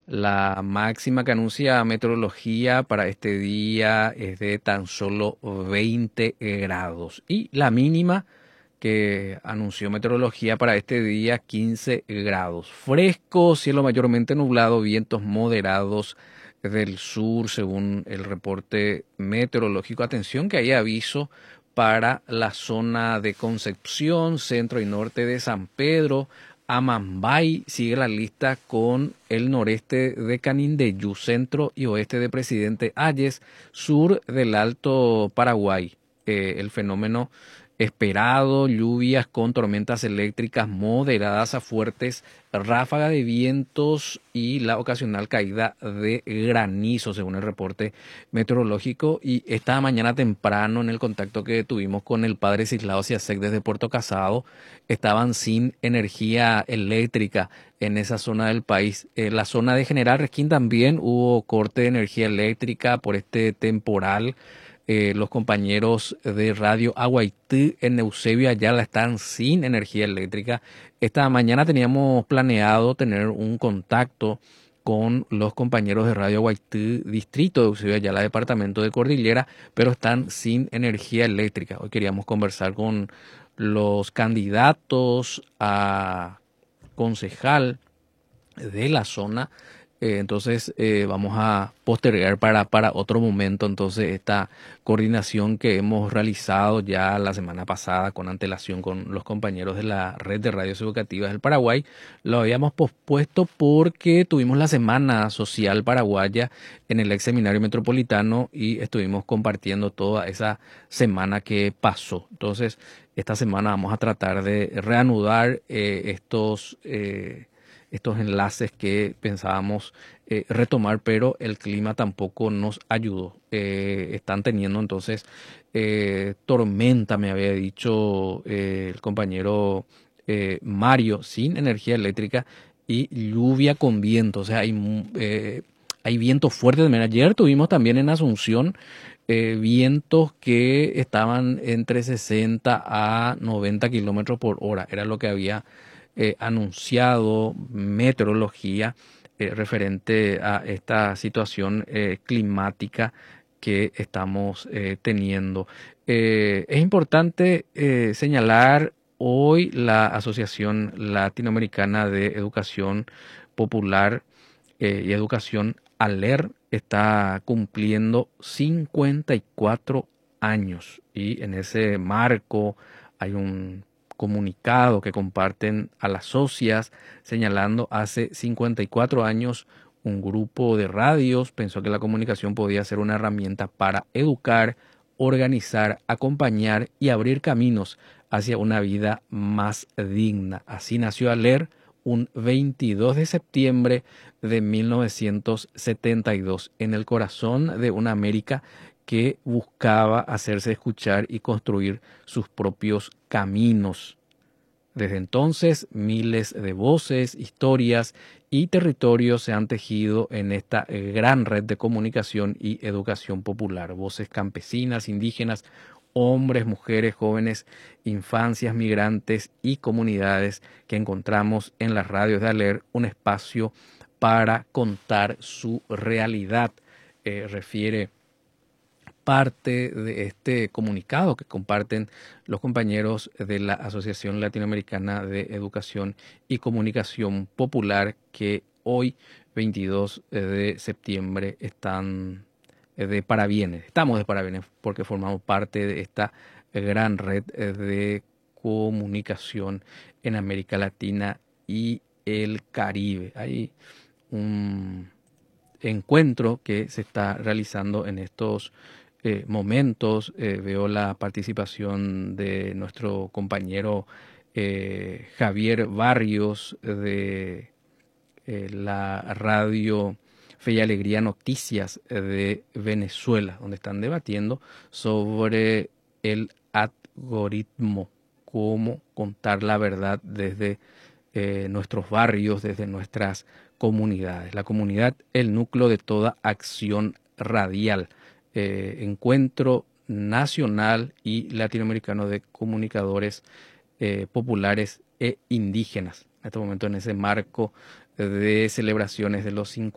La máxima que anuncia meteorología para este día es de tan solo 20 grados y la mínima que anunció meteorología para este día 15 grados. Fresco, cielo mayormente nublado, vientos moderados del sur según el reporte meteorológico. Atención que hay aviso para la zona de Concepción, centro y norte de San Pedro. Amambay sigue la lista con el noreste de Canindeyú, centro y oeste de Presidente Hayes, sur del Alto Paraguay. El fenómeno esperado, lluvias con tormentas eléctricas moderadas a fuertes, ráfaga de vientos y la ocasional caída de granizo, según el reporte meteorológico. Y esta mañana temprano, en el contacto que tuvimos con el padre Cislao Ciasek desde Puerto Casado, estaban sin energía eléctrica en esa zona del país. En la zona de General Resquín también hubo corte de energía eléctrica por este temporal. Los compañeros de Radio Aguaití en Eusebio Ayala están sin energía eléctrica. Esta mañana teníamos planeado tener un contacto con los compañeros de Radio Aguaití, distrito de Eusebio Ayala, departamento de Cordillera, pero están sin energía eléctrica. Hoy queríamos conversar con los candidatos a concejal de la zona. Entonces vamos a postergar para otro momento entonces esta coordinación que hemos realizado ya la semana pasada con antelación con los compañeros de la red de radios educativas del Paraguay. Lo habíamos pospuesto porque tuvimos la Semana Social Paraguaya en el ex seminario metropolitano y estuvimos compartiendo toda esa semana que pasó. Entonces esta semana vamos a tratar de reanudar estos enlaces que pensábamos retomar, pero el clima tampoco nos ayudó. Están teniendo entonces tormenta, me había dicho el compañero Mario, sin energía eléctrica y lluvia con viento. O sea, hay vientos fuertes. Ayer tuvimos también en Asunción vientos que estaban entre 60 a 90 kilómetros por hora. Era lo que había anunciado meteorología referente a esta situación climática que estamos teniendo. Es importante señalar hoy la Asociación Latinoamericana de Educación Popular y Educación ALER está cumpliendo 54 años y en ese marco hay un comunicado que comparten a las socias señalando hace 54 años un grupo de radios pensó que la comunicación podía ser una herramienta para educar, organizar, acompañar y abrir caminos hacia una vida más digna. Así nació ALER un 22 de septiembre de 1972 en el corazón de una América que buscaba hacerse escuchar y construir sus propios caminos. Desde entonces, miles de voces, historias y territorios se han tejido en esta gran red de comunicación y educación popular. Voces campesinas, indígenas, hombres, mujeres, jóvenes, infancias, migrantes y comunidades que encontramos en las radios de ALER, un espacio para contar su realidad, refiere parte de este comunicado que comparten los compañeros de la Asociación Latinoamericana de Educación y Comunicación Popular que hoy, 22 de septiembre, están de parabienes. Estamos de parabienes porque formamos parte de esta gran red de comunicación en América Latina y el Caribe. Hay un encuentro que se está realizando en estos momentos. Veo la participación de nuestro compañero Javier Barrios de la radio Fe y Alegría Noticias de Venezuela, donde están debatiendo sobre el algoritmo, cómo contar la verdad desde nuestros barrios, desde nuestras comunidades. La comunidad, el núcleo de toda acción radial. Encuentro nacional y latinoamericano de comunicadores populares e indígenas. En este momento, en ese marco de celebraciones de los 50